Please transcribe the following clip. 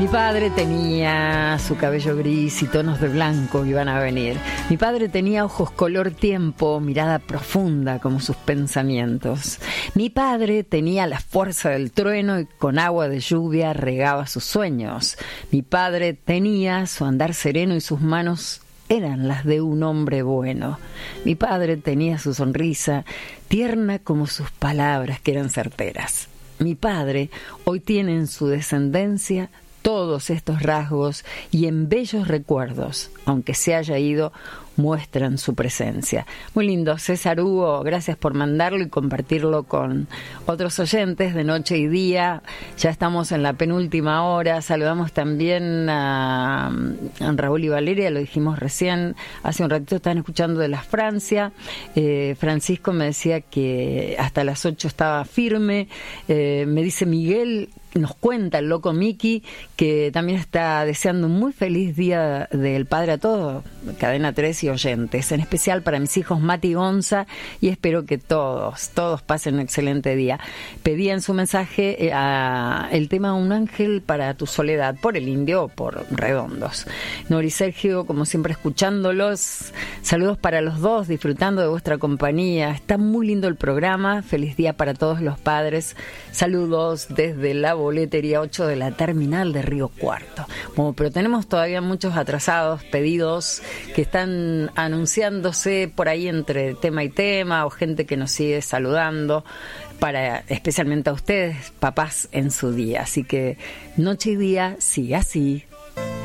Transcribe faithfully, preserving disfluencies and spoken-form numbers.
Mi padre tenía su cabello gris y tonos de blanco que iban a venir. Mi padre tenía ojos color tiempo, mirada profunda como sus pensamientos. Mi padre tenía la fuerza del trueno y con agua de lluvia regaba sus sueños. Mi padre tenía su andar sereno y sus manos eran las de un hombre bueno. Mi padre tenía su sonrisa tierna como sus palabras que eran certeras. Mi padre hoy tiene en su descendencia todos estos rasgos y en bellos recuerdos, aunque se haya ido, muestran su presencia. Muy lindo, César Hugo, gracias por mandarlo y compartirlo con otros oyentes de noche y día. Ya estamos en la penúltima hora. Saludamos también a, a Raúl y Valeria, lo dijimos recién, hace un ratito estaban escuchando de la Francia. eh, Francisco me decía que hasta las ocho estaba firme. eh, me dice Miguel, nos cuenta el loco Miki, que también está deseando un muy feliz día del Padre a todos, Cadena tres y oyentes, en especial para mis hijos Mati y Gonza, y espero que todos, todos pasen un excelente día. Pedía en su mensaje eh, a, el tema Un ángel para tu soledad, por el Indio o por Redondos. Nori Sergio, como siempre, escuchándolos. Saludos para los dos, disfrutando de vuestra compañía. Está muy lindo el programa. Feliz día para todos los padres. Saludos desde la boletería ocho de la terminal de Río Cuarto. Bueno, pero tenemos todavía muchos atrasados, pedidos que están anunciándose por ahí entre tema y tema, o gente que nos sigue saludando, para especialmente a ustedes, papás, en su día. Así que noche y día, sigue así.